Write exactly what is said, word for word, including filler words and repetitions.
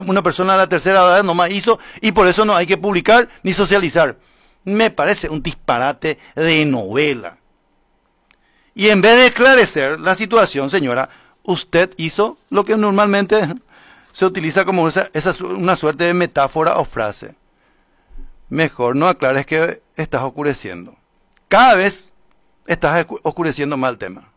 una persona de la tercera edad nomás hizo y por eso no hay que publicar ni socializar. Me parece un disparate de novela. Y en vez de esclarecer la situación, señora, usted hizo lo que normalmente se utiliza como esa, esa, una suerte de metáfora o frase. Mejor no aclares que estás oscureciendo. Cada vez estás oscureciendo más el tema.